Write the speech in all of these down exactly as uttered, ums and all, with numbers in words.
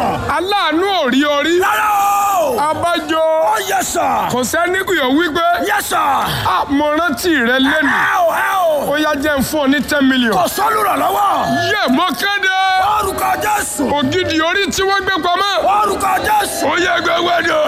aláàánú ò rí orí. Rárá o. abájọ. Ó yẹ sà. kò sẹ́ni kìyọ̀ wípé. Yes sir. a mo rántí rẹ lẹ́nu. Ẹ o ẹ o. ó yá jẹ́ ń fún ọ ní ten million. Kò sọ́lù rẹ̀ lọ́wọ́. yé mo kéde. Orúkọ Jésù. ògidì orí tí wọ́n gbé pamọ́. Orúkọ Jésù. ó yẹ gbẹgbẹ ni o.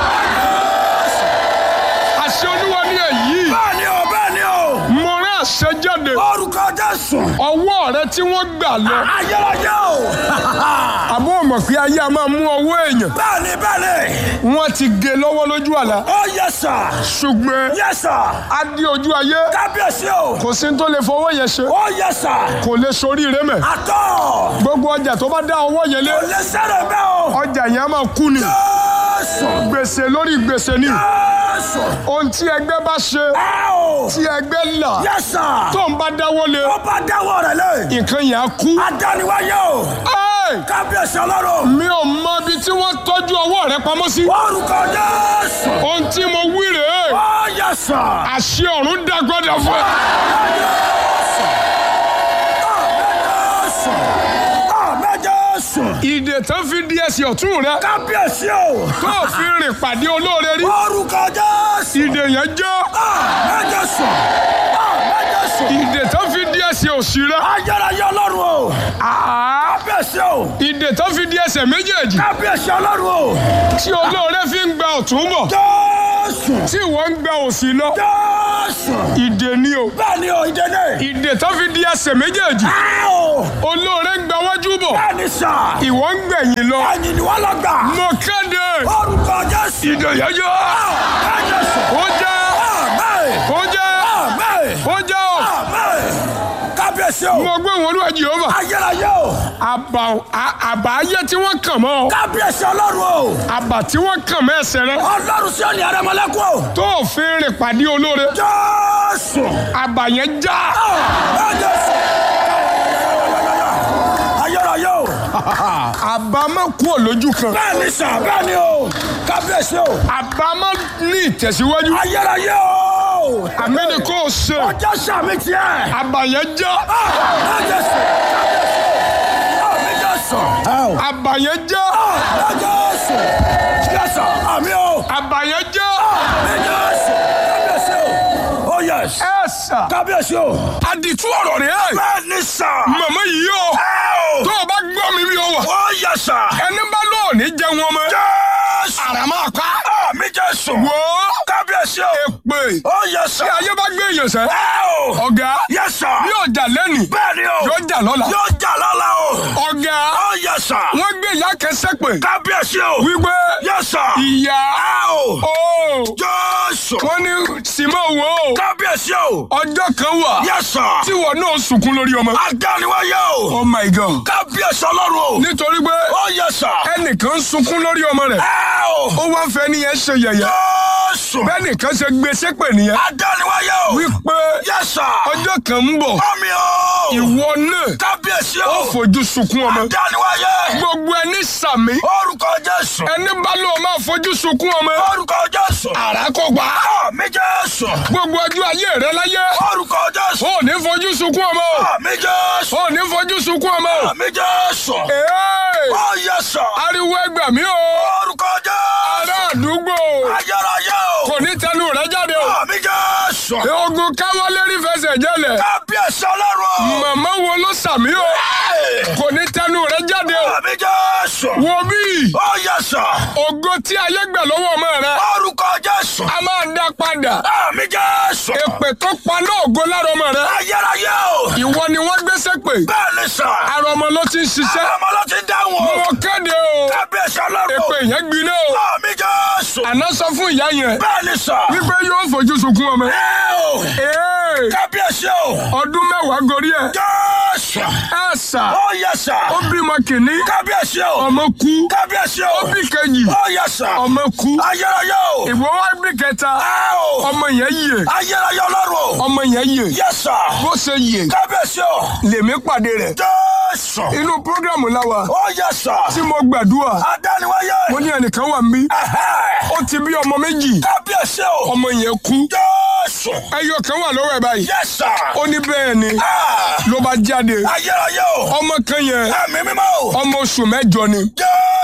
àṣẹ olúwa ni èyí. Bẹ́ẹ̀ ni o bẹ́ẹ̀ ni o. mo rán àṣẹ jáde. Orúkọ Jésù. ọwọ́ rẹ tí wọ́n gbà lọ. Ayérayé o. àbọ̀ mọ̀ pé ayé a máa mú ọwọ́ èèyàn. Bẹ́ẹ̀ ni bẹ́ẹ̀ ni. wọ́n ti gé lọ́wọ́ lójú àlá. Ó yẹ sà. ṣùgbọ́n Yes sir. a di ojú ayé. Kábíyèsí o. kò sí tó lè fọwọ́ yẹn ṣe. Ó yẹ sà. kò lè soríire mẹ́. Àtọ̀. gbogbo ọjà tó bá dá ọwọ́ yẹn lé. Kò lè sẹ́rẹ̀ bẹ́ẹ̀ o. ọjà yẹn á máa kú ni. Jésù. gbèsè lórí gbèsè ni. Jésù. ohun tí ẹgbẹ́ bá ṣe. Ẹ o. tí ẹgbẹ́ là. Yes sir. tó ń bá dáwọ́ lé. Ó bá dáwọ́ rẹ̀ lé. nǹkan yẹn á kú. Adániwáyé o. Ẹ́ẹ̀! Kábíyèsí Ọlọ́run. mi ò mọ ibi tí wọ́n tọ́jú ọwọ́ rẹ pamọ́ sí. Orúkọ Jésù. ohun tí mo wí rèé. Ó yẹ sà. àṣẹ ọ̀run dá gbọ́dọ̀ fún ẹ. ìdè tán fi di ẹsẹ̀ ọ̀tún rẹ. Kábíyèsí o. tó o fi rìn pàdé olóore rí. Orúkọ Jésù. ìdè yẹn jẹ́. Jésù. Jésù. ìdè tán fi di ẹsẹ̀ òsì rẹ. Ayérayé Ọlọ́run o. Àá. Kábíyèsí o. ìdè tán fi di ẹsẹ̀ méjèèjì. Kábíyèsí Ọlọ́run o. tí olóore fi ń gba ọ̀tún bọ̀. Jésù. tí wọ́n ń gba òsì lọ. Jésù. ìdè ni o. Bẹ́ẹ̀ ni o, ìdè ni. ìdè tán fi di ẹsẹ̀ méjèèjì. Ẹ o. olóore ń gba wájú bọ̀. Bẹ́ẹ̀ ni sà. ìwọ ń gbẹ̀yìn lọ. Ẹ̀yìn ni wọ́n lọ gbà. mo kéde. Orúkọ Jésù. ìdè yẹn jẹ́. Ẹ Jésù. ó jẹ́. Àmín. ó jẹ́. Àmín. ó jẹ́ o. Àmín. Kábíyèsí o. mo gbé wọn olúwa Jèhófà. Ayérayé o. àbà àbà ayé tí wọ́n kàn mọ́ ọ. Kábíyèsí Ọlọ́run o. àbà tí wọ́n kàn mọ́ ẹsẹ̀ rẹ. Ọlọ́run sí òní àrẹ̀mọ́lẹ́kùn o. tó o fi rìn pàdé olóore. Jésù. àbà yẹn já. Ẹ Jésù. Ayérayé o. àbà máa kú ò lójú kan. Bẹ́ẹ̀ ni sà, bẹ́ẹ̀ ni o. Kábíyèsí o. àbá máa ní ìtẹ̀síwájú. Ayérayé o. àmì ni kò ṣe. Ọjọ́ sàmì tiẹ̀. àbà yẹn já. Ẹ Jésù. Àmì Jésù. àbà yẹn já. Ẹ Jésù. Jésù. Àmì o. àbà yẹn já. Ẹ Jésù. Kábíyèsí o. Oh yes. ẹ sà. Kábíyèsí o. àdìtú ọ̀rọ̀ rẹ̀. Bẹ́ẹ̀ ni sà. màmá yìí o. Ẹ o. tó o bá gbọ́ mi bí o wà. Oh yes sà. ẹni bá lóòní jẹun ọmọ. Jésù. àràmà pa. Àmì Jésù. wò ó. Kábíyèsí o. èpè. Oh yes sà. tí ayé bá gbé èèyàn sẹ́. Ẹ o. ọ̀gá. Yes sir. yóò jà lẹ́nìí. Bẹ́ẹ̀ ni o. yóò jà lọ́la. Yóò jà lọ́la o. ọ̀gá. Oh yes sir. wọ́n gbé ìyá kẹsẹ́ pé. Kábíyèsí o. wípé. Yes sir. ìyá. Ẹ o. o. Jésù. wọ́n ní sìmọ́ wo o. Kábíyèsí o. ọjọ́ kan wà. Yes sir. tí wọ́n náà sunkún lórí ọmọ. Adániwáyé o. oh my god. Kábíyèsí Ọlọ́run o. nítorí pé. Oh yes sir. ẹnìkan sunkún lórí ọmọ rẹ̀. Ẹ o. ó wá ń fẹ́ nìyẹn ṣe yẹ̀yẹ́. Jésù. bẹ́ẹ̀ nìkan ṣe gbé sépè nìyẹn. Adániwáyé o. wípé. Yes sir. ọjọ́ kan ń bọ̀. Àmì o. ìwọ náà. Kábíyèsí ó o. fojú sunkún ọmọ. Adániwáyé. gbogbo ẹni sàmí. Orúkọ Jésù. ẹni bá lóò máa fojú sunkún ọmọ. Orúkọ Jésù. àràkọgbà. Àmì Jésù. gbogbo ọjọ́ ayé rẹ láyé. Orúkọ Jésù. ó ní fojú sunkún ọmọ. Àmì Jésù. ó ní fojú sunkún ọmọ. Àmì Jésù. Ee! Oh yes sir. ariwo ẹgbà mi o. Orúkọ Jésù. ará àdúgbò. Ayérayé o. kò ní tẹnu rẹ jáde o. Àmì Jésù. ogun káwọlé rí fẹsẹ̀ jẹ́lẹ̀. Kábíyèsí Ọlọ́run o. màmá wo ló sàmí o. kò ní tẹnu rẹ jáde o. Àmì Jésù. wo bí. Oh yes sir. ògo tí ayé gbà lọ́wọ́ ọmọ rẹ. Orúkọ Jésù. a máa dá padà. Àmì Jésù. èpè tó pa náà ògo lára ọmọ rẹ. Ayérayé o. ìwọ ni wọ́n gbéṣẹ́ pè. Bẹ́ẹ̀ ni sà. ara ọmọ ló ti ń ṣiṣẹ́. Ọmọ ló ti dáhùn o. mo kéde o. Kábíyèsí Ọlọ́run o. èpè yẹn gbiná o. Àmì Jésù. àná sọ fún ìyá yẹn. Bẹ́ẹ̀ ni sà. wípé yóò fojú sunkún ọmọ. Ẹ o. Ee! Kábíyèsí o. ọdún mẹ́wàá gorí ẹ̀. Jésù. ẹ sà. Oh yes sir. ó bímọ kìíní. Kábíyèsí o. ọmọ kú. Kábíyèsí ó o. bí kejì. Oh yes sir. ọmọ kú. Ayérayé o. ìwọ wá bí kẹta. Ẹ o. ọmọ yẹn yè. Ayérayé Ọlọ́run o. ọmọ yẹn yè. Yes sir. bó ṣe yè. Kábíyèsí o. lèmi pàdé rẹ̀. Jésù. inú programu la wà. Oh yes sir. tí mo gbàdúrà. Adániwáyé. mo ní ẹnìkan wà ń bí. Ẹhẹ́. ó ti bí ọmọ méjì. Kábíyèsí o. ọmọ yẹn kú. Jésù. ẹyọ kan wà lọ́wọ́ ẹ̀ báyìí. Yes sir. ó ní bẹ́ẹ̀ ni. Ah. ló bá jáde. Ayérayé o. ọmọ kan yẹn. Ẹ̀mí mímọ́ o. ọmọ oṣù mẹ́jọ ni.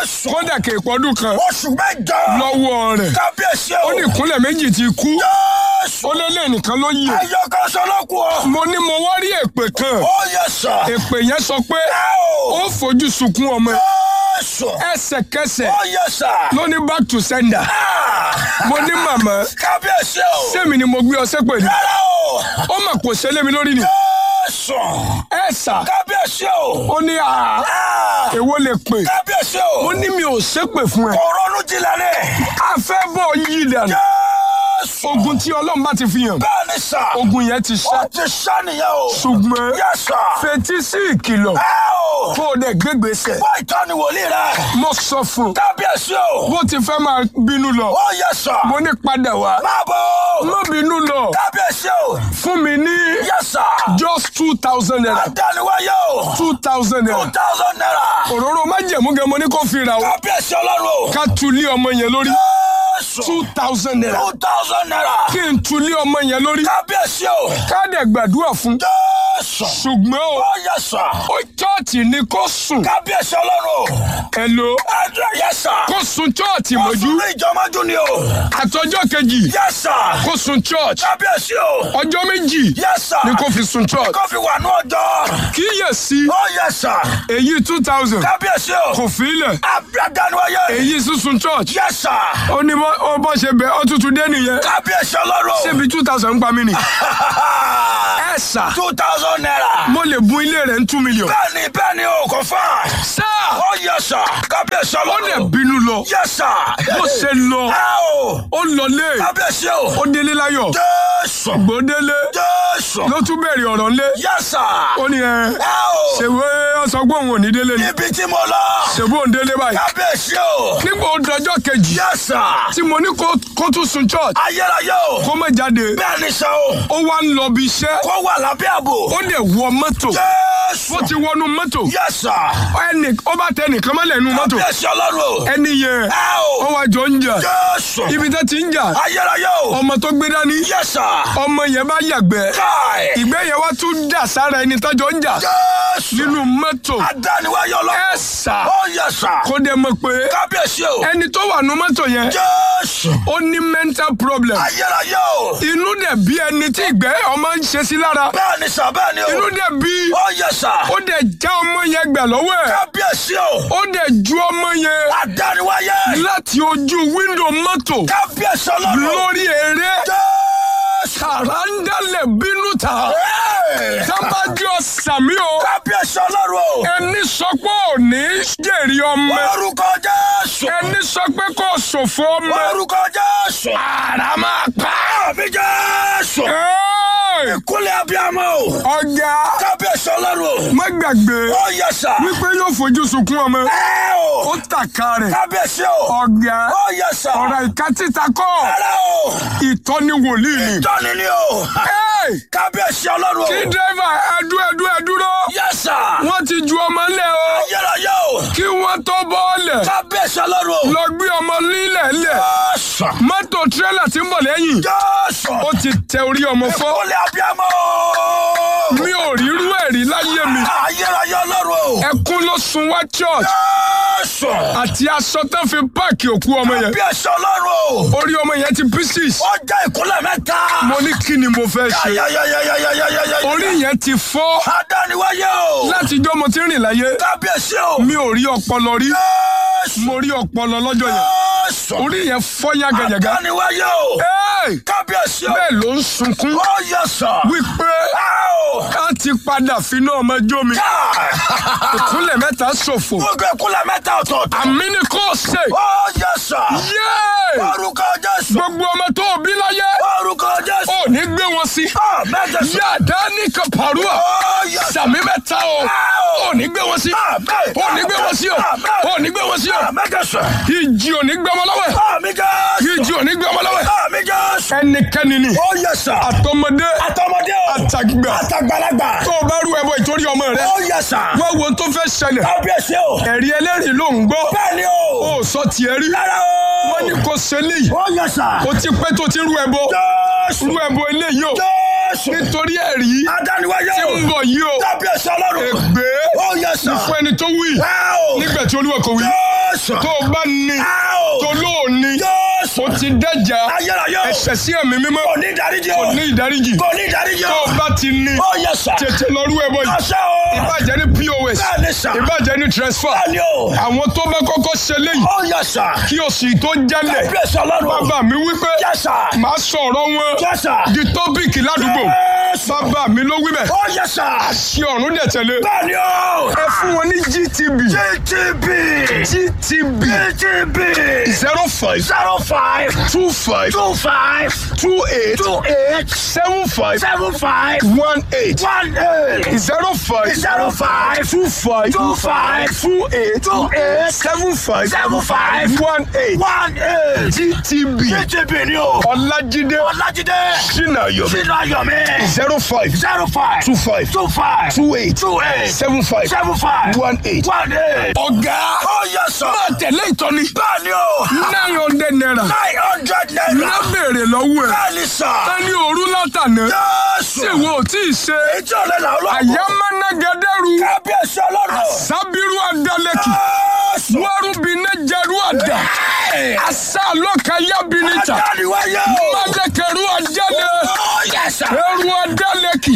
Jésù. kódà kè pọ́dún kan Oṣù mẹ́jọ. lọ́wọ́ rẹ̀. Kábíyèsí ó o. ní ìkúnlẹ̀ méjì ti kú. Jésù. ó lé lé nìkan ló yè. Ẹyọ kan sọlọ́kù o. mo ní mo wá rí èpè kan. Ó yẹ sà. èpè yẹn sọ pé Ẹ o. ó fojú sunkún ọmọ. Jésù. ẹsẹ̀kẹsẹ̀ Ó yẹ sà. ló ní back to sender. Ah. mo ní màmá Kábíyèsí o. sẹ́mi ni mo gbé ọ sépè ní. Rárá o. ó mà kò ṣẹlẹ̀ mi lórí ni. Jésù. ẹ sà Kábíyèsí o. ó ní à Ah. èwo lè pè. Kábíyèsí o. ó ní mi ò ṣépè fún ẹ. Ọ̀rọ̀ jinlẹ̀ ni. a fẹ́ bọ̀ yí dànù. Jésù. ogun tí ọlọ́run bá ti fi hàn. Bẹ́ẹ̀ni sà. ogun yẹn ti Ó ṣá. ti ṣá nìyẹn o. ṣùgbọ́n Yes sir. fetí sí ìkìlọ̀ Ẹ o. kó o dẹ̀ gbégbèsè. Wọ́n ìtọ́ni wòlíì rẹ̀. mo sọ fún un Kábíyèsí o. bó ti fẹ́ máa bínú lọ. Ó yẹ sà. mo ní padà wá. Máa bọ̀. má bínú lọ. Kábíyèsí o. fún mi ní Yes sir. just two thousand naira. Àdániwáyé o. two thousand Two naira. thousand naira. òróró májẹ̀mú gan mo ní kó fi ra o. Kábíyèsí Ọlọ́run o. ká tulí ọmọ yẹn lórí. Jésù. two thousand naira. Two thousand naira. kí n tulí ọmọ yẹn lórí. Kábíyèsí o. ká dẹ̀ gbàdúrà fún. Jésù. ṣùgbọ́n o Ó yẹ sà. ó chọ́ọ̀tì ni kó sùn. Kábíyèsí Ọlọ́run o. Hello. Ẹ̀dùn yẹ sà. kó sùn chọ́ọ̀tì Ó mọ́jú. sùn ní ìjọmọ́jú ni o. àtọjọ́ kejì Yes sir. kó sùn church. Kábíyèsí o. ọjọ́ méjì Yes sir. ni kó fi sùn church. Kó fi wà ní ọjọ́. kíyèsí Ó yẹ sà. èyí two thousand Kábíyèsí o. kò fi ilẹ̀. Àdániwáyé. èyí sísun church. Yes sir. ó ní bó ó bó ṣe bẹ̀ ọ́ tuntun dé nìyẹn. Kábíyèsí Ọlọ́run o. ṣébi two thousand ń pa mí ni. ẹ sà Two thousand naira. mo lè bun ilé rẹ̀ ń two million. Bẹ́ẹ̀ni bẹ́ẹ̀ni o kò fà. sá Ó yẹ sà. Kábíyèsí ó Ọlọ́run. dẹ̀ bínú lọ. Yes sir. bó ṣe lọ Ẹ o. ó lọlé Kábíyèsí o. ó délé láyọ̀. Jésù. gbòdélé Jésù. ló tún bẹ̀rẹ̀ ọ̀rọ̀ ńlé. Yes sir. ó ní ẹ Ẹ o. ṣèwé ọ̀sán pé òun ò ní délé ni. Ibi tí mo lọ. ṣèbú òun délé báyìí. Kábíyèsí o. nígbà ó dọjọ́ kejì Yes sir. tí mo ní kó kó tún sun church Ayérayé o. kó má jáde Bẹ́ẹ̀ni sọ o. ó wá ń lọ bí iṣẹ́ Kó wà lábẹ́ ààbò. ó dẹ̀ wọ mọ́tò Jésù. bó ti wọnú mọ́tò Yes sir. ẹnì ó bá tẹ nìkan mọ́lẹ̀ nínú mọ́tò Kábíyèsí Ọlọ́run o. ẹni yẹn Ẹ ó o. wá jọ ń jà Jésù. ibi tó ti ń jà Ayérayé o. ọmọ tó gbé dání Yes sir. ọmọ yẹn bá yàgbẹ́ Káì. ìgbẹ́ yẹn wá tún dà sára ẹni tọ́jọ́ ń jà Jésù. nínú mọ́tò Àdániwáyé ẹ Ọlọ́run. sà Ó yẹ sà. kó dẹ̀ mọ̀ pé Kábíyèsí o. ẹni tó wà nínú mọ́tò yẹn Jésù. ó ní mental problem Ayérayé o. inú dẹ̀ bí ẹni tí ìgbẹ́ ọmọ ń ṣe sí lára Bẹ́ẹ̀ni sà bẹ́ẹ̀ni inú o. dẹ̀ bí Ó yẹ sà. ó dẹ̀ já ọmọ yẹn gbà lọ́wọ́ ẹ̀ Kábíyèsí o. ó dẹ̀ ju ọmọ yẹn Àdániwáyé. láti ojú wíńdò mọ́tò Kábíyèsí Ọlọ́run. lórí eré Jésù. kàrándálẹ̀ bínú ta Hey. tábàjọ́ sàmí o Kábíyèsí Ọlọ́run o. ẹni sọ pé ò ní jèrè ọmọ Orúkọ Jésù. ẹni sọ pé kò ṣòfò ọmọ Orúkọ Jésù. ara máa pa. Àbí Jésù. Ẹ́ẹ̀! Ìkúlẹ̀ abiyamọ o. ọ̀gá Kábíyèsí Ọlọ́run o. má gbàgbé Ó yẹ sà. wípé yóò fojú sunkún ọmọ Ẹ ó o. tàka rẹ̀ Kábíyèsí o. ọ̀gá Ó yẹ sà. ọ̀rọ̀ ìka títa kọ́ Rárá o. ìtọ́ni wòlíì ni. Tọ́ni ni o. Ẹ́ẹ̀! Kábíyèsí Ọlọ́run o. kí dírẹ́fà ẹdú ẹdú ẹdúró Yẹ sà. wọ́n ti ju ọmọ lẹ̀ o Ayérayé o. kí wọ́n tó bọ́ọ̀lẹ̀ Kábíyèsí Ọlọ́run o. lọ gbé ọmọ lílẹ̀ lẹ̀ Jésù. mọ́tò tírélà tí ń bọ̀ lẹ́yìn Jésù. ó ti tẹ orí ọmọ fọ́ Ìkúlẹ̀ abiyamọ o. mi ò rírú ẹ̀rí láyé mi Ayérayé Ọlọ́run o. ẹkún ló sun wá church Jésù. àti aṣọ tó fi páàkì òkú ọmọ yẹn Kábíyèsí Ọlọ́run o. orí ọmọ yẹn ti pieces Ó jẹ́ ìkúlẹ̀ mẹ́ta. mo ní kí ni mo fẹ́ ṣe Yáyáyáyáyáyáyá. orí yẹn ti fọ́ Adániwáyé o. látijọ́ mo ti rìn láyé Kábíyèsí o. mi ò rí ọpọlọ rí Jésù. mo rí ọpọlọ lọ́jọ́ yẹn Jésù. orí yẹn fọ́ yágayàga Adániwáyé o. Ẹ́ẹ̀! Kábíyèsí o. bẹ́ẹ̀ ló ń sunkún Ó yẹ sà. wípé Áò. ká ti padà finá ọmọ jó mi Káì. ìkúnlẹ̀ mẹ́ta ṣòfò Gbogbo ìkúlẹ̀ mẹ́ta ọ̀tọ̀ọ̀tọ̀. àmì ni kò ṣe Ó yẹ sà. yéé Orúkọ Jésù. gbogbo ọmọ tó o bí láyé Orúkọ Jésù. ò ní gbé wọn sí Ó mẹ́jẹ sà. yàda ní kàpàrúà Ó yẹ sà. sàmì mẹ́ta o ò ní gbé wọn sí Àmín. ò ní gbé wọn sí o ò ní gbé wọn sí o Mẹ́jẹ sà. ìjì ò ní gbé ọmọ lọ́wọ́ ẹ̀ Àmì Jésù. ìjì ò ní gbé ọmọ lọ́wọ́ ẹ̀ Àmì Jésù. ẹnikẹ́ni ni Ó yẹ sà. àtọmọdé Àtọmọdé o. àtàgbà Àtàgbàlagbà. tó o bá rú ẹbọ ìtorí ọmọ rẹ Ó yẹ sà. wọ́n wo tó fẹ́ ṣẹlẹ̀ Kábíyèsí o. ẹ̀rí ẹlẹ́rìí ló ń gbọ́ Bẹ́ẹ̀ni o. ó sọ tiẹ̀ rí Rárá o. wọ́n ní kò ṣẹlẹ̀ Ó yẹ sà. ó ti pẹ́ tó ti rú ẹbọ Jésù. rú ẹbọ eléyìí o Jésù. nítorí ẹ̀rí Adániwáyé tí o. ń bọ̀ yìí o Kábíyèsí Ọlọ́run. ègbé Ó yẹ sà. fún ẹni tó wí Áò. nígbà tí Olúwa kò wí Jésù. tó o bá ní Áò. tó lóò ní Jésù. o ti dẹ́jà Ayérayé. ẹ̀ṣẹ̀ sí ẹ̀mí mímọ́ Kò ní ìdáríjì o. kò ní ìdáríjì Kò ní ìdáríjì tó o. o bá ti ní Ó yẹ sà. tètè lọ rú ẹbọ yìí Ọ̀sẹ̀ o. ìbàjẹ́ ní P O S Bẹ́ẹ̀ni sà. ìbàjẹ́ ní transfer Bẹ́ẹ̀ni o. àwọn tó bá kọ́kọ́ ṣe léyìí Ó yẹ sà. kí oṣù tó jálẹ̀ Kábíyèsí Ọlọ́run. bàbá mi wípé Yẹ sà. màá sọ̀rọ̀ wọn Yẹ sà. di tọ́pìkì ládùúgbò Jésù. bàbá mi ló wí bẹ́ẹ̀ Ó yẹ sà. ṣe ọ̀run dẹ̀ tẹ̀lé Bẹ́ẹ̀ni o. ẹ fún wọn ní G T B G T B. G T B G T B. zero five Zero five. two five Two five. two eight Two eight. seven five Seven five. one eight One eight. zero five Zero five. two five Two five. two eight Two eight. seven five Seven five. one eight One eight. G T B G T B ni o. Ọlájídé Ọlájídé. Sinayomi Sínú Ayọ̀mí. zero five Zero five. two five Two five. two eight Two eight. seven five Seven five. one eight. One eight. ọ̀gá Ó yẹ sọ. máa tẹ̀lé ìtọ́ni Bẹ́ẹ̀ni o. nine hundred naira Nine hundred naira. lá béèrè lọ́wọ́ ẹ̀ Bẹ́ẹ̀ni sà. ẹni òru látàná Jésù. tí ìwọ ò tí ì ṣe Ìjọ rẹ̀ là ọlọ́run. àyámánágẹ́dẹ́rù Kábíyèsí Ọlọ́run. sábírú adálẹ́kì Jésù. wárúbinẹ́jẹrú àdá àṣà lọ́kàyábìnìjà Adániwáyé o. mádẹ́kẹ̀rú ajálẹ̀ Ó yẹ sà. ẹrù adálẹ́kì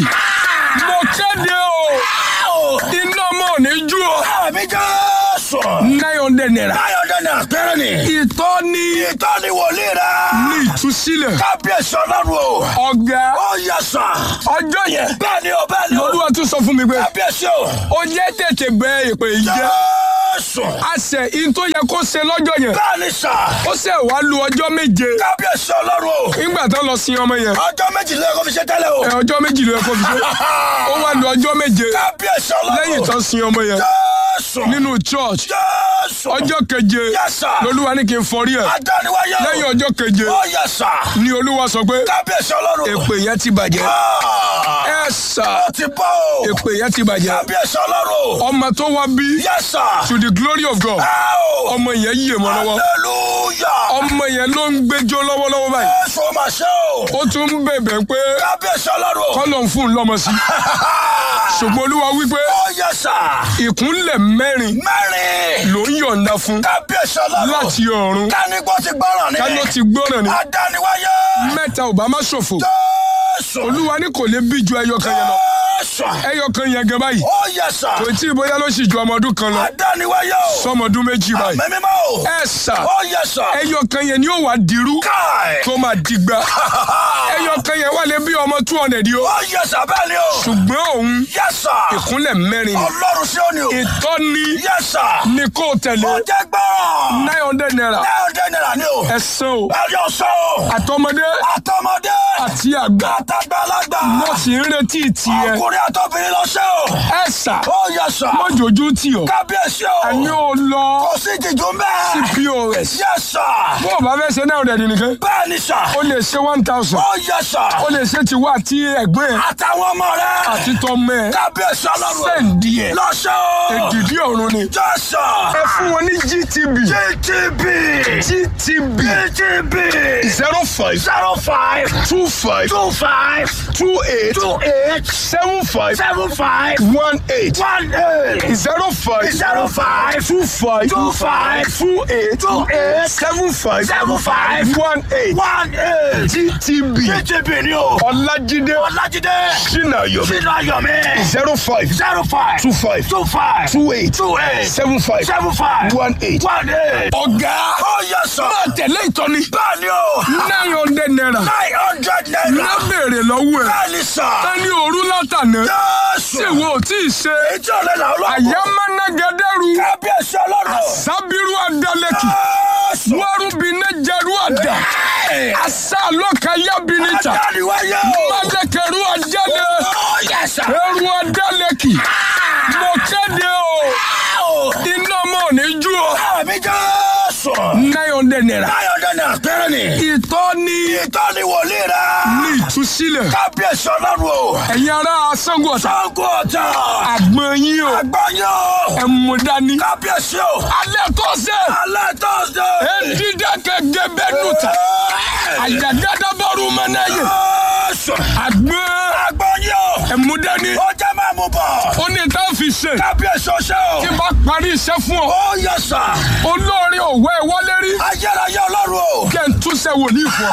mo kéde o Ó. iná mọ̀ ní jú o Àmì Jésù. nine hundred naira Nine hundred naira péré ni. ìtọ́ni Ìtọ́ni wòlíì rẹ̀. ní ìtúsílẹ̀ Kábíyèsí Ọlọ́run o. ọ̀gá Ó yẹ sà. ọjọ́ yẹn Bẹ́ẹ̀ni o, bẹ́ẹ̀ni o. olúwa tún sọ fún mi pé Kábíyèsí o. ó jẹ́ tètè bẹ ìpè yìí jẹ́ Jésù. àṣẹ in tó yẹ kó ṣe lọ́jọ́ yẹn Bẹ́ẹ̀ni sà. ó ṣe wá lu ọjọ́ méje Kábíyèsí Ọlọ́run o. nígbà tó lọ sin ọmọ yẹn Ọjọ́ méjìlélógún kò fi ṣe tẹ́lẹ̀ o. ẹ ọjọ́ méjì ló yẹ kó fi ṣe ó wá lu ọjọ́ méje Kábíyèsí Ọlọ́run. lẹ́yìn tó sin ọmọ yẹn Jésù. nínú church Jésù. ọjọ́ keje Yes, sir. lolúwa ní kí n fọrí ẹ̀ Adániwáyé o. lẹ́yìn ọjọ́ keje Ó yẹ sà. ni olúwa sọ pé Kábíyèsí Ọlọ́run. èpè yẹn ti bàjẹ́ Ah. ẹ sà Ó ti bọ́ o. èpè yẹn ti bàjẹ́ Kábíyèsí Ọlọ́run. ọmọ tó wá bí Yes, sir. to the glory of God Áò. ọmọ yẹn yíyẹ mọ́ lọ́wọ́ Hallelujah. ọmọ yẹn ló ń gbẹjọ́ lọ́wọ́lọ́wọ́ báyìí Jésù máa ṣe o. ó tún ń bẹ̀bẹ̀ pé Kábíyèsí Ọlọ́run. kọ́lọ̀ ń fún un lọ́mọ sí ṣùgbọ́n olúwa wípé Ó yẹ sà. ìkúnlẹ̀ mẹ́rin Mẹ́rin. ló ń yọ̀ǹda fún Kábíyèsí Ọlọ́run. láti ọ̀run Kánigbó ti gbọ́ràn ni. kánó ti gbọ́ràn ni Adániwáyé. mẹ́ta ò bá má ṣòfò Jésù. olúwa ní kò lè bí ju ẹyọ kan yẹn lọ Jésù. ẹyọ kan yẹn gan báyìí Ó yẹ sà. kò tí ì bóyá ló sì ju ọmọ ọdún kan lọ Adániwáyé o. sọmọdún méjì báyìí Àmì mímọ́ o. ẹ sà Ó yẹ sà. ẹyọ kan yẹn ni ó wà dirú Káì. tó máa dìgbà ẹyọ kan yẹn wà lè bí ọmọ two hundred yìí o Ó yẹ sà bẹ́ẹ̀ ni o. ṣùgbọ́n òun Yẹ sà. ìkúnlẹ̀ mẹ́rin ni Ọlọ́run sí òní o. ìtọ́ni Yẹ sà. ni kò tẹ̀lé Ó jẹ́ gbọ́ràn. nine hundred naira Nine hundred naira ni o. ẹ̀sán o Ẹ̀yọ̀ sọ o. àtọmọdé Àtọmọdé. àti àgbà Àtàgbàlagbà. mo sì ń retí tiẹ̀ Ọkùnrin àtọ́bìnrin lọ ṣe o. ẹ̀sà Ó yẹ sà. mọ́jọ́jú tì ọ́ Kábíyèsí o. àní ò lọ Kò sí ìtìjú sí mẹ́. P O S Yẹ sà. bó o bá fẹ́ ṣe nine hundred nìkan Bẹ́ẹ̀ ni sà. o lè ṣe one thousand Ó yẹ sà. o lè ṣe tiwa àti ẹ̀gbọ́n ẹ̀ Àtàwọn ọmọ rẹ̀. àti tọmọ ẹ̀ Kábíyèsí Ọlọ́run. sẹ́ǹdì ẹ̀ Lọ ṣe o. èdìdí ọ̀run ni Yẹ sà. ẹ fún wọn ní G T B G T B. G T B G T B. zero five Zero five. two five Two five. two eight Two eight. seven five Seven five. one eight One eight. zero five Zero five. two five Two five. two eight Two eight. seven five Seven five. one eight One eight. G T B G T B ni o. Ọlájídé Ọlájídé. Sinayomi Sínú Ayọ̀mí. zero five Zero five. two five Two five. two eight Two eight. seven five Seven five. one eight. One eight. ọ̀gá Ó yẹ sọ. máa tẹ̀lé ìtọ́ni Bẹ́ẹ̀ ni o. nine hundred naira Nine hundred naira. lá béèrè lọ́wọ́ ẹ̀ Bẹ́ẹ̀ ni sà. ẹni òru látàná Jésù. tí ìwọ ò tí ì ṣe Ìjọ rẹ̀ là ọlọ́run. àyámánágẹ́dẹ́rù Kábíyèsí Ọlọ́run. sábírú adálẹ́kì Jésù. wárúbinẹ́jẹrú àdá àṣà lọ́kàyábìnìjà Adániwáyé o. mádẹ́kẹ̀rú ajálẹ̀ Ó yẹ sà. ẹrù adálẹ́kì mo kéde o Ó. iná mọ̀ ní jú o Àmì Jésù. nine hundred naira Nine hundred naira péré ni. ìtọ́ni Ìtọ́ni wòlíì rẹ̀. ní ìtúsílẹ̀ Kábíyèsí Ọlọ́run o. ẹ̀yin ará Ṣàngó Ọ̀tà Ṣàngó Ọ̀tà. àgbọn yín o Àgbáyé o. ẹ̀mú dání Kábíyèsí o. alẹ́ tó ṣe Alẹ́ Thursday. ẹ̀ẹ́dídàkẹ́gẹ́ bẹ́ẹ̀nùtà àjàgádàbọ̀rù mẹ́nẹ́yẹ Jésù. àgbọn Àgbáyé o. ẹ̀mú dání Ó jẹ́ máa mú bọ̀. ó ní tá a fi ṣe Kábíyèsí o ṣe o. tí bá parí iṣẹ́ fún ọ Ó yẹ sà. olóò òwe wọlé rí. ayérayé ọlọ́run o. kí n túnṣe wòlíì fún ọ.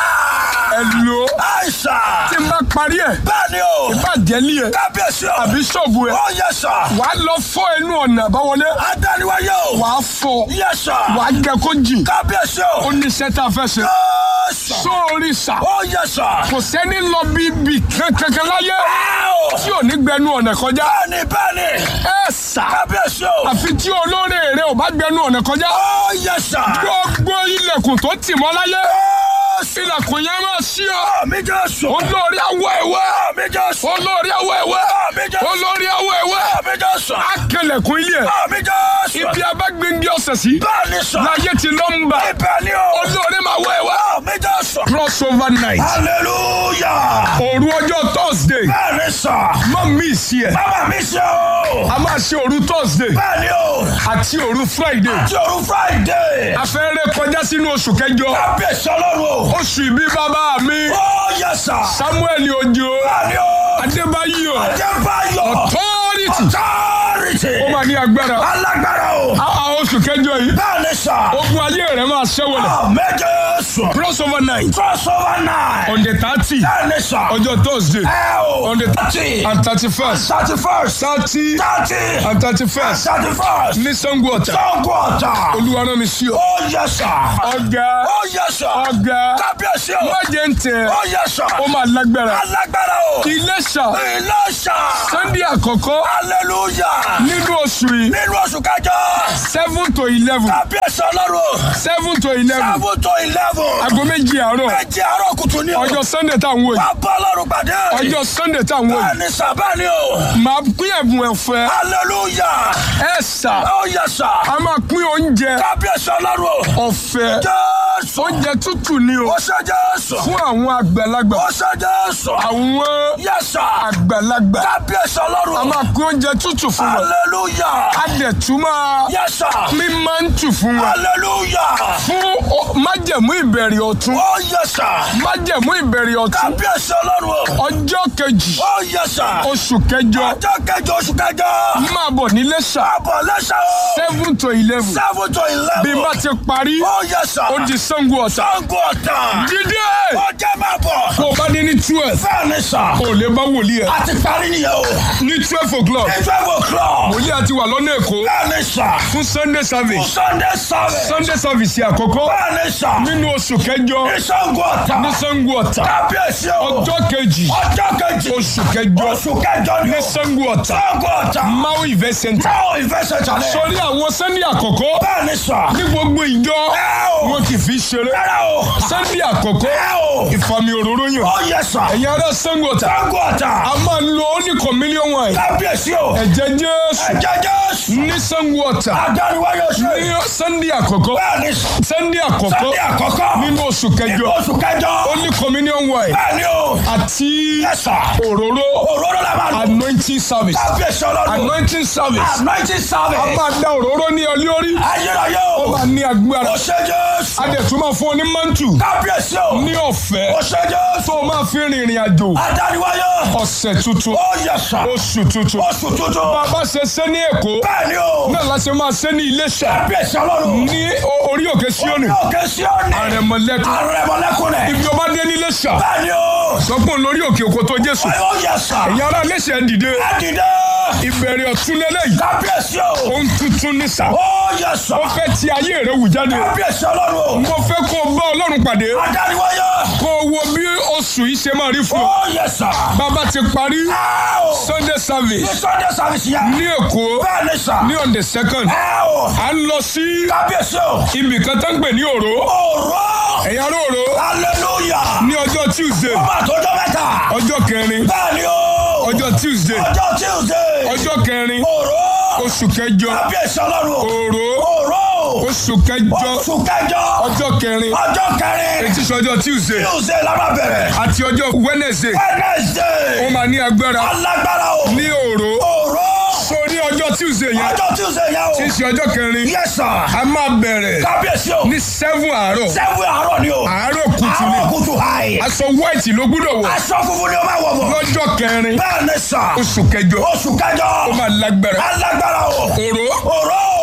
ẹ lò. àìsàn. tí n bá parí ẹ̀. bẹ́ẹ̀ ni o. ìbàjẹ́ ní ẹ. kábíyèsí o. àbí ṣọ́ọ̀bù ẹ. ó yẹ sà. wà á lọ fọ́ ẹnu ọ̀nà àbáwọlé. adániwáyé o. wà á fọ́. yẹ sà. wà á jẹ kó jìn. kábíyèsí o. ó ní iṣẹ́ tá a fẹ́ ṣe. yẹ́sà. sóòrì sà. ó yẹ sà. kò sẹ́ni lọ bí bí kankan láyé. Áò. tí ò ní gbẹnu ọ̀nà kọjá. bẹ́ẹ̀ni bẹ́ẹ̀ni. ẹ sà. kábíyèsí o. àfi tí olóore rẹ ò bá gbẹnu ọ̀nà kọjá. ó yẹ sà. gbogbo ilẹ̀kùn tó tì mọ́ láyé. yẹ́sà. ilẹ̀kùn yẹn máa ṣí ọ. àmì Jésù. olórí awọ ẹ̀wẹ́. àmì Jésù. olórí awọ ẹ̀wẹ́. àmì Jésù. olórí awọ ẹ̀wẹ́. àmì Jésù. akẹlẹ̀kùn ilé ẹ̀. àmì Jésù. ibi abágbéńdé ọ̀sẹ̀ sí. bẹ́ẹ̀ni sà. láyé ti nọ́mbà. ibẹ̀ ni o. olórí máa wọ ẹ̀wẹ́. àmì Jésù. crossover night. hallelujah. òru ọjọ́ thursday. bẹ́ẹ̀ni sà. má mi sí ẹ̀. bàbá mi ṣe o. a máa ṣe òru thursday. bẹ́ẹ̀ni o. àti òru friday. àti òru friday. a fẹ́ ré kọjá sínú oṣù kẹjọ. kábíyèsí ọlọ́run o. oṣù ìbí bàbá mi. ó yẹ sà. samuel ojo. bẹ́ẹ̀ni o. adébáyọ̀. adébáyọ̀. authority. authority. ó máa ní agbára. alágbára o. a a oṣù kẹjọ yìí. bẹ́ẹ̀ni sà. ogun ayé rẹ̀ máa ṣẹ́wọ̀lẹ̀. àmì Jésù. crossover night. crossover night. on the thirty. bẹ́ẹ̀ni sà. ọjọ́ thursday. ẹ o. on the thirty. and thirty first. thirty first. thirty thirty. and thirty first. thirty first. ní sango ọ̀tà. sango ọ̀tà. olúwa rán mi sí ọ. ó yẹ sà. ọ̀gá. ó yẹ sà. ọ̀gá. kábíyèsí o. má jẹ́ ń tẹ̀. ó yẹ sà. ó máa lágbára. alágbára o. Iléṣà. Iléṣà. sunday àkọ́kọ́ hallelujah. nínú oṣù yìí. nínú oṣù kẹjọ. seven to eleven. kábíyèsí ọlọ́run. seven to eleven. seven to eleven. aago méjì àárọ̀. méjì àárọ̀ kùtù ni o. ọjọ́ sunday tá à ń wò yìí. wà á bọ́ ọlọ́run pàdé. ọjọ́ sunday tá à ń wò yìí. bẹ́ẹ̀ni sà bẹ́ẹ̀ni o. màá pín ẹ̀bùn ẹ̀fẹ́. hallelujah. ẹ sà. ó yẹ sà. a máa pín oúnjẹ kábíyèsí ọlọ́run. ọ̀fẹ́. Jésù. oúnjẹ tútù ni o. ó ṣe Jésù. fún àwọn àgbàlagbà. ó ṣe Jésù. àwọn Yes sir. àgbàlagbà. kábíyèsí ọlọ́run. a máa pín oúnjẹ tútù fún wọn. hallelujah. a dẹ̀ tún máa Yes sir. pín máńtù fún wọn. hallelujah. fún ọ- májẹ̀mú ìbẹ̀rẹ̀ ọ̀tun. ó yẹ sà. májẹ̀mú ìbẹ̀rẹ̀ ọ̀tun. kábíyèsí ọlọ́run. ọjọ́ kejì ó yẹ sà. oṣù kẹjọ ọjọ́ kẹjọ oṣù kẹjọ. máa bọ̀ ní Iléṣà àbọ̀ lẹ́sà o. seven to eleven. seven to eleven. bí n bá ti parí ó yẹ sà. ó di Ṣàngó Ọ̀tà. sango ọ̀tà. dídé ó jẹ́ máa bọ̀. kó o bá dé ní twelve bẹ́ẹ̀ni sà. o lè bá wòlíì ẹ̀ a ti parí nìyẹn o. ní twelve o'clock ní twelve o'clock. wòlíì àti wà lọ́nà Èkó bẹ́ẹ̀ni sà. fún Sunday service. Sunday service. Sunday service àkọ́kọ́ bẹ́ẹ̀ni sà. nínú oṣù kẹjọ ní sango ọ̀tà. ní Ṣàngó Ọ̀tà. kábíyèsí o. ọjọ́ kejì ọjọ́ kejì. oṣù kẹjọ oṣù kẹjọ ni ní o. Ṣàngó Ọ̀tà. sango ọ̀tà. Mau Event Center. báwo ìfẹsẹ̀ jalè. sórí àwọn Sunday àkọ́kọ́ bẹ́ẹ̀ni sà. ní gbogbo ìjọ ẹ o. wọn kì í fi ṣeré. rárá o. Sunday àkọ́kọ́ ẹ o. ìfàmì òróró yàn. ó yẹ sà. ẹ̀yin ará Ṣàngó Ọ̀tà sango ọ̀tà. a máa ń lo only communion wine. kábíyèsí o. ẹ̀jẹ̀ Jésù ẹ̀jẹ̀ Jésù. ní Ṣàngó Ọ̀tà adániwáyé oṣù. ní Sunday àkọ́kọ́ bẹ́ẹ̀ni sà. Sunday àkọ́kọ́ Sunday àkọ́kọ́. nínú oṣù kẹjọ oṣù kẹjọ. only communion wine bẹ́ẹ̀ni o. àti Yes, sir. òróró òróró la máa lò. anointing service kábíyèsí ọlọ́run. anointing service anointing a service. máa da òróró ní ọ lórí ayérayé ó o. máa ní agbára ó ṣe Jésù. a dẹ̀ tún máa fún ọ ní mantu kábíyèsí o. ní ọ̀fẹ́ ó ṣe Jésù. tó o máa fi rìnrìn àjò adániwáyé. ọ̀sẹ̀ tuntun ó yẹ sà. oṣù tuntun oṣù tuntun. bàbá ṣe ṣe ní Èkó bẹ́ẹ̀ni o. náà la ṣe máa ṣe ní Iléṣà kábíyèsí ọlọ́run. ní o- orí òkè Síónì òkè Síónì. àrẹ̀mọ̀lẹ́kùn àrẹ̀mọ̀lẹ́kùn rẹ̀. ibi ọba dé ní Iléṣà bẹ́ẹ̀ni o. sọ pé òun lórí òkè Òkòtó Jésù ó yẹ sà. ẹ̀yin ará Iléṣà ẹ̀ dìde ẹ̀dìdẹ́. ìbẹ̀rẹ̀ ọ̀tún lélẹ́yìí kábíyèsí o. ohun tuntun ní sà ó yẹ sà. ó fẹ́ ti ayé rẹ̀ wù jáde kábíyèsí ọlọ́run. mo fẹ́ kó o bá Ọlọ́run pàdé adániwáyé. kó o wo bí oṣù yìí ṣe máa rí fún ọ ó yẹ sà. bàbá ti parí ẹ o. Sunday ní service Sunday service yẹn. ní Èkó bẹ́ẹ̀ni sà. ní on the second ẹ o. à ń lọ sí kábíyèsí o. ibì kan tó ń pè ní Òró òró. ẹ̀yin ará Òró hallelujah. ní ọjọ́ Tuesday ọba àtọ́jọ́ mẹ́ta. ọjọ́ kẹrin bẹ́ẹ̀ni o. ọjọ́ Tuesday ọjọ́ Tuesday. ọjọ́ kẹrin òró. oṣù kẹjọ kábíyèsí ọlọ́run. Òró òró. oṣù kẹjọ oṣù kẹjọ. ọjọ́ kẹrin ọjọ́ kẹrin. etí sọ ọjọ́ Tuesday Tuesday la máa bẹ̀rẹ̀. àti ọjọ́ Wednesday ó Wednesday. máa ní agbára alágbára o. ní Òró òró. sórí ọjọ́ Tuesday yẹn ọjọ́ Tuesday yẹn o. tí í ṣe ọjọ́ kẹrin yes sir. a máa bẹ̀rẹ̀ kábíyèsí o. ní seven àárọ̀ sẹ́wọ̀n àárọ̀ ni o. àárọ̀ kùtù ni àárọ̀ kùtù hàì. aṣọ white ló gbúdọ̀ wọ̀ aṣọ funfun ni o máa wọ̀ bọ̀. lọ́jọ́ kẹrin bẹ́ẹ̀ ni sà. oṣù kẹjọ oṣù kẹjọ. ó máa lágbára alágbára o. Òró òró.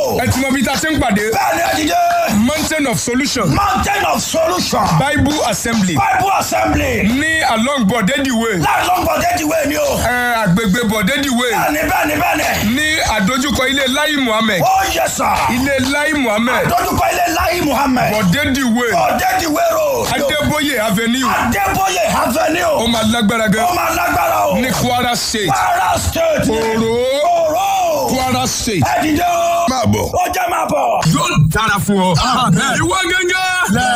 o. ẹ ti mọ bí ta ṣe ń pàdé. Bẹ́ẹ̀ni ẹ dìde. Mountain of Solution Mountain of Solution. Bible Assembly Bible Assembly. ní along Bọ̀dẹ́dì way. Láàrín Bọ̀dẹ́dì way ni o. ẹ àgbègbè Bọ̀dẹ́dì way. Bẹ́ẹ̀ni bẹ́ẹ̀ni bẹ́ẹ̀ni. ní àdójúkọ ilé Lai Muhammed. Ó yẹ sà. ilé Lai Muhammed. Dójúkọ ilé Lai Muhammed. Bọ̀dẹ́dì way. Bọ̀dẹ́dì way road. Adébóyè avenue. Adébóyè avenue. ó máa lágbára gan. Ó máa lágbára o. ní Kwara State. Kwara State. Òró. Òró. Kwara State. Ẹ dìde o. máa bọ̀. Ó jẹ́ máa bọ̀. yóò dára fún ọ. ìwọ gẹ́gẹ́.